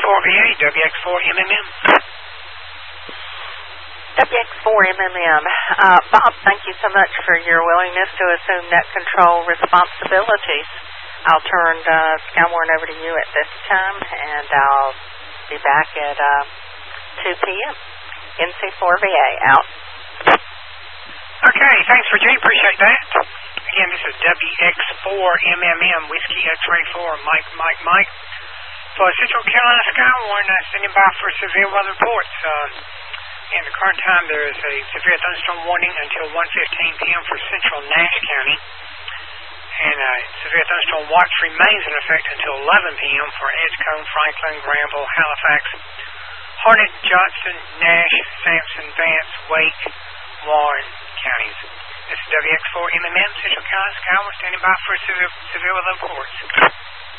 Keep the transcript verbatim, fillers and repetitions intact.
four V A, W X four M M M. W X four M M M. Uh, Bob, thank you so much for your willingness to assume net control responsibilities. I'll turn uh, Skywarn over to you at this time, and I'll be back at uh, two p.m. N C four V A, out. Okay, thanks, Virginia. Appreciate that. Again, this is W X four M M M, Whiskey X-Ray four, Mike, Mike, Mike. For Central Carolina Skywarn, uh, standing by for severe weather reports. Uh, in the current time, there is a severe thunderstorm warning until one fifteen p.m. for Central Nash County. And uh, severe thunderstorm watch remains in effect until eleven p.m. for Edgecombe, Franklin, Granville, Halifax, Harnett, Johnston, Nash, Sampson, Vance, Wake, Warren counties. This is W X four M M M, Central Carolina Skywarn, standing by for severe, severe weather reports.